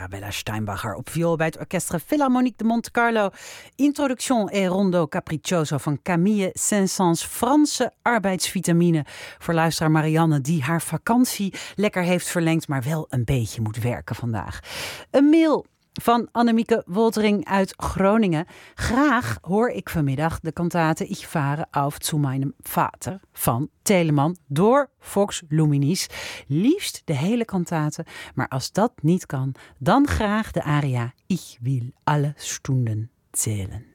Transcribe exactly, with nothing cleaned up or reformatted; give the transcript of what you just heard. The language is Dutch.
Arabella Steinbacher op viool bij het Orchestre Philharmonique de Monte Carlo. Introduction e Rondo Capriccioso van Camille Saint-Saëns. Franse arbeidsvitamine voor luisteraar Marianne die haar vakantie lekker heeft verlengd, maar wel een beetje moet werken vandaag. Een mail van Annemieke Woltering uit Groningen. Graag hoor ik vanmiddag de kantate Ich fahre auf zu meinem Vater van Telemann door Vox Luminis. Liefst de hele kantate, maar als dat niet kan, dan graag de aria Ich will alle Stunden zählen.